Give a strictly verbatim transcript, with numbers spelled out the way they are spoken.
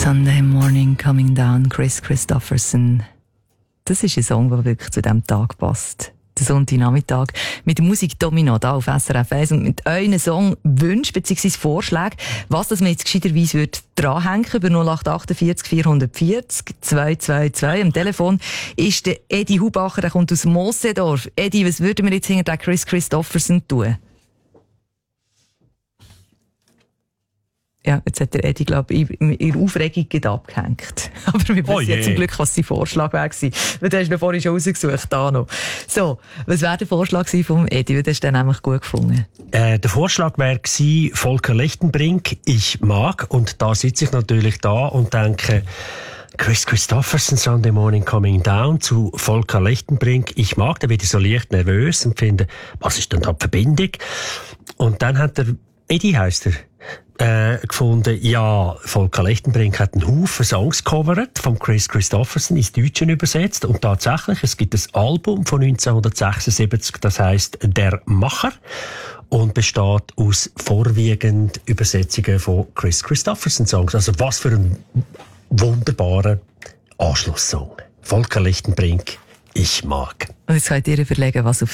Sunday Morning Coming Down, Chris Christopherson. Das ist ein Song, der wirklich zu diesem Tag passt. Der Sonntagnachmittag mit der Musik Domino da auf S R F eins und mit euren Songwünschen bzw. Vorschlägen, was das man jetzt gescheiterweise würde dranhängen über null acht achtundvierzig vierhundertvierzig zweihundertzweiundzwanzig. Am Telefon ist der Edi Hubacher, der kommt aus Moosseedorf. Edi, was würden wir jetzt hinter den Chris Christopherson tun? Ja, jetzt hat der Edi, glaube ich, in ihrer Aufregung abgehängt. Aber wir wissen oh jetzt zum Glück, was sein Vorschlag war. Weil du hast ihn vorhin schon rausgesucht, da noch. So, was wäre der Vorschlag vom Edi? Weil du hast den nämlich gut gefunden. Äh, der Vorschlag wäre gewesen, Volker Lichtenbrink, ich mag. Und da sitze ich natürlich da und denke, Chris Christopherson, Sunday Morning Coming Down, zu Volker Lichtenbrink, ich mag. Da werde ich so leicht nervös und finde, was ist denn da die Verbindung? Und dann hat der Edi, heisst er, Äh, gefunden, ja, Volker Lichtenbrink hat einen Haufen Songs gecovert, von Chris Christopherson ins Deutsche übersetzt. Und tatsächlich, es gibt ein Album von neunzehnhundertsechsundsiebzig, das heisst Der Macher, und besteht aus vorwiegend Übersetzungen von Chris Christopherson Songs. Also was für ein wunderbarer Anschlusssong. Volker Lichtenbrink, ich mag. Und jetzt könnt ihr überlegen, was auf